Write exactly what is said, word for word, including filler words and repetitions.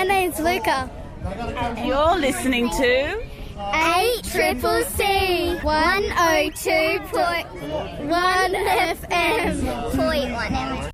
name's Luca. And you're listening to eight Triple C one oh two point one F M. Point one M.